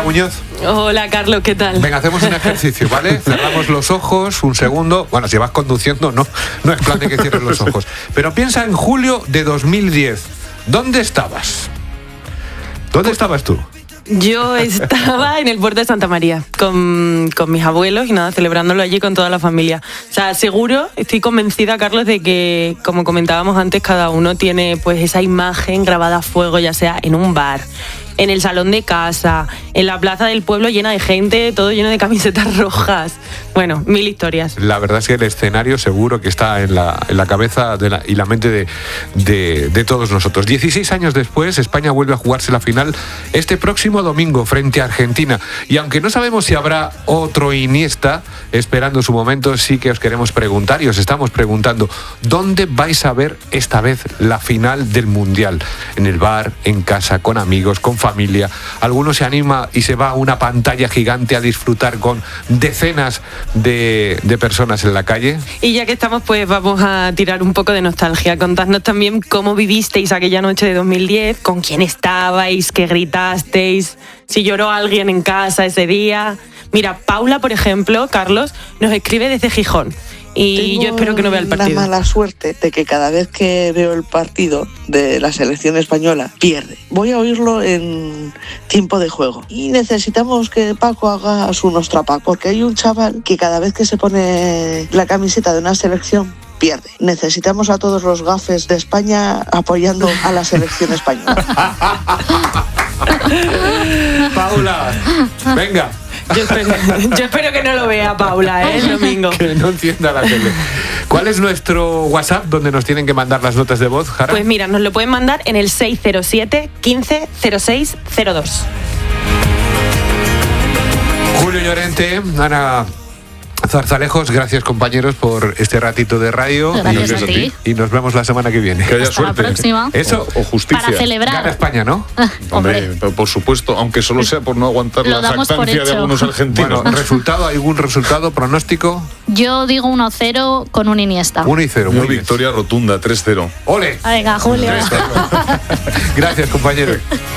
Muñoz. Hola, Carlos, ¿qué tal? Venga, hacemos un ejercicio, ¿vale? Cerramos los ojos un segundo. Bueno, si vas conduciendo, no es plan de que cierres los ojos. Pero piensa en julio de 2010. ¿Dónde estabas? ¿Dónde estabas tú? Yo estaba en el puerto de Santa María con mis abuelos y nada, celebrándolo allí con toda la familia. O sea, seguro, estoy convencida, Carlos, de que, como comentábamos antes, cada uno tiene pues esa imagen grabada a fuego, ya sea en un bar, en el salón de casa, en la plaza del pueblo llena de gente, todo lleno de camisetas rojas. Bueno, mil historias. La verdad es que el escenario seguro que está en la cabeza y la mente de todos nosotros. 16 años después, España vuelve a jugarse la final este próximo domingo frente a Argentina. Y aunque no sabemos si habrá otro Iniesta esperando su momento, sí que os queremos preguntar y os estamos preguntando, ¿dónde vais a ver esta vez la final del Mundial? ¿En el bar, en casa, con amigos, con familia? Alguno se anima y se va a una pantalla gigante a disfrutar con decenas de personas en la calle. Y ya que estamos, pues vamos a tirar un poco de nostalgia. Contadnos también cómo vivisteis aquella noche de 2010, con quién estabais, qué gritasteis, si lloró alguien en casa ese día. Mira, Paula, por ejemplo, Carlos, nos escribe desde Gijón. Y yo espero que no vea el partido. Tengo la mala suerte de que cada vez que veo el partido de la selección española, pierde. Voy a oírlo en tiempo de juego. Y necesitamos que Paco haga su nostrapa, porque hay un chaval que cada vez que se pone la camiseta de una selección, pierde. Necesitamos a todos los gafes de España apoyando a la selección española. Paula, venga. Yo espero que no lo vea, Paula, el domingo. Que no encienda la tele. ¿Cuál es nuestro WhatsApp donde nos tienen que mandar las notas de voz, Jara? Pues mira, nos lo pueden mandar en el 607 15 06 02. Julio Llorente, Ana Zarzalejos, gracias compañeros por este ratito de radio. Gracias a ti. Y nos vemos la semana que viene. Que haya suerte. La próxima. Eso o justicia. Para celebrar. Gana España, ¿no? Hombre, por supuesto, aunque solo sea por no aguantar la jactancia de algunos argentinos. Bueno, ¿resultado? ¿Algún resultado? ¿Pronóstico? Yo digo 1-0 con un Iniesta. 1-0, muy victoria rotunda, 3-0. ¡Ole! Venga, Julio. Gracias, compañeros.